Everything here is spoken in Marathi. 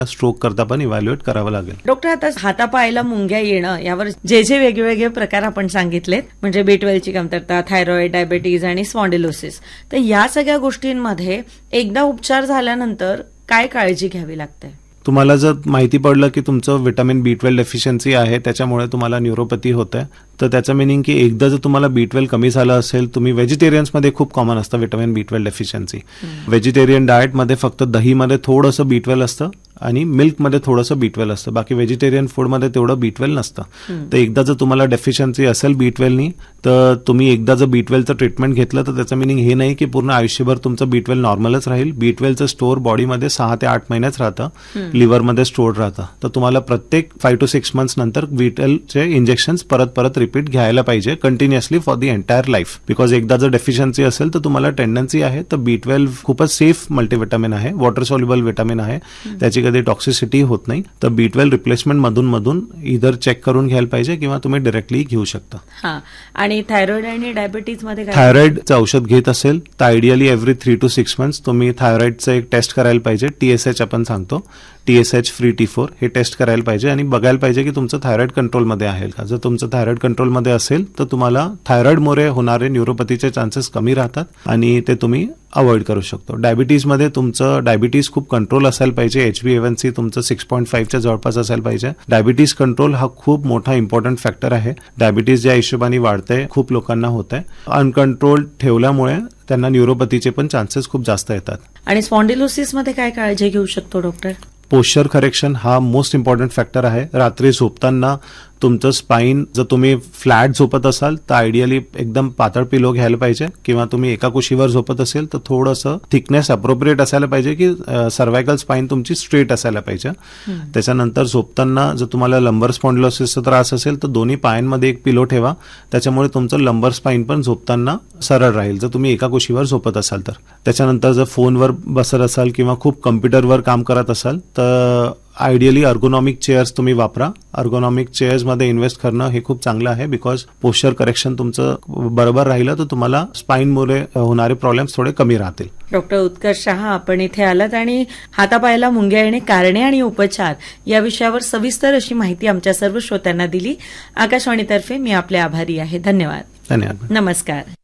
स्ट्रोक करता पण इव्हॅल्युएट करावं लागेल. डॉक्टर, आता हातापायाला मुंग्या येणं यावर जे वेगवेगळे प्रकार आपण सांगितलेत, म्हणजे B12 ची कमतरता, थायरॉइड, डायबिटीज आणि स्पॉन्डिलोसिस, तर या सगळ्या गोष्टींमध्ये एकदा उपचार झाल्यानंतर काय काळजी घ्यावी लागते? तुम्हाला जर माहिती पडलं की तुमचं व्हिटॅमिन B12 डेफिशियन्सी आहे, त्याच्यामुळे तुम्हाला न्यूरोपॅथी होते, तर त्याचं मिनिंग की एकदा जर तुम्हाला B12 कमी झालं असेल, तुम्ही व्हेजिटेरियन्समध्ये खूप कॉमन असतं व्हिटॅमिन B12 डेफिशियन्सी. व्हेजिटेरियन डाएटमध्ये फक्त दहीमध्ये थोडंसं B12 असतं आणि मिल्कमध्ये थोडंसं B12 असतं, बाकी व्हेजिटेरियन फूडमध्ये तेवढं B12 नसतं. तर एकदा जर तुम्हाला डेफिशियन्सी असेल B12नी, तर तुम्ही एकदा जर B12चं ट्रीटमेंट घेतलं तर त्याचं मिनिंग हे नाही की पूर्ण आयुष्यभर तुमचं B12 नॉर्मलच राहील. B12चं स्टोअर बॉडीमध्ये 6 ते 8 महिन्याच राहतं, लिव्हरमध्ये स्टोअर राहतं. तर तुम्हाला प्रत्येक 5 to 6 months नंतर B12चे इंजेक्शन्स परत रिपीट घ्यायला पाहिजे continuously for the entire life. Because एकदा जर डेफिशियन्सी असेल तर तुम्हाला टेंडन्सी आहे, तर B12 खूपच सेफ मल्टीव्हिटॅमिन आहे, वॉटर सॉल्युबल व्हिटॅमिन आहे, त्याची कधी टॉक्सिसिटी होत नाही. तर B12 रिप्लेसमेंट मधून इधर चेक करून घ्यायला पाहिजे किंवा तुम्ही डायरेक्टली घेऊ शकता. आणि थायरॉइड आणि डायबिटीज मध्ये थायरॉइडचं औषध घेत असेल तर आयडियली एव्हरी 3 to 6 months तुम्ही थायरॉइडचं एक टेस्ट करायला पाहिजे. TSH आपण सांगतो, TSH फ्री T4, हे टेस्ट करायला पाहिजे आणि बघायला पाहिजे की तुमचं थायरॉइड कंट्रोलमध्ये आहे का. जर तुमचं थायरॉइड कंट्रोलमध्ये असेल तर तुम्हाला थायरॉइडमुळे होणारे न्यूरोपॅथीचे चान्सेस कमी राहतात आणि ते तुम्ही अवॉइड करू शकतो. डायबिटीजमध्ये तुमचं डायबिटीज खूप कंट्रोल असायला पाहिजे. HbA1c तुमचं 6.5च्या जवळपास असायला पाहिजे. डायबिटीज कंट्रोल हा खूप मोठा इम्पॉर्टंट फॅक्टर आहे. डायबिटीज ज्या हिशोबाने वाढते, खूप लोकांना होत आहे. अनकंट्रोल ठेवल्यामुळे त्यांना न्यूरोपॅथीचे पण चान्सेस खूप जास्त येतात. आणि स्पॉन्डिलोसिस मध्ये काय काळजी घेऊ शकतो डॉक्टर? पोश्चर करेक्शन हा मोस्ट इम्पॉर्टंट फॅक्टर आहे. रात्री झोपताना तुमचं स्पाईन, जर तुम्ही फ्लॅट झोपत असाल तर आयडियली एकदम पातळ पिलो घ्यायला पाहिजे, किंवा तुम्ही एका कुशीवर झोपत असेल तर थोडंसं थिकनेस अप्रोप्रिएट असायला पाहिजे की सर्वायकल स्पाईन तुमची स्ट्रेट असायला पाहिजे. त्याच्यानंतर झोपताना जर तुम्हाला लंबर स्पॉन्डिलोसिसचा त्रास असेल तर दोन्ही पायांमध्ये एक पिलो ठेवा, त्याच्यामुळे तुमचं लंबर स्पाईन पण झोपताना सरळ राहील, जर तुम्ही एका कुशीवर झोपत असाल तर. त्याच्यानंतर जर फोनवर बसत असाल किंवा खूप कम्प्युटरवर काम करत असाल तर आयडियली अर्गोनॉमिक चेअर्स तुम्ही वापरा. अर्गोनॉमिक चेअर्समध्ये इन्व्हेस्ट करणं हे खूप चांगलं आहे, बिकॉज पोश्चर करेक्शन तुमचं बरोबर राहिलं तर तुम्हाला स्पाईनमुळे होणारे प्रॉब्लेम्स थोडे कमी राहतील. डॉक्टर उत्कर्ष शहा, आपण इथे आलात आणि हातापायाला मुंग्या येणे, कारणे आणि उपचार या विषयावर सविस्तर अशी माहिती आमच्या सर्व श्रोत्यांना दिली. आकाशवाणीतर्फे मी आपले आभारी आहे. धन्यवाद. धन्यवाद. नमस्कार.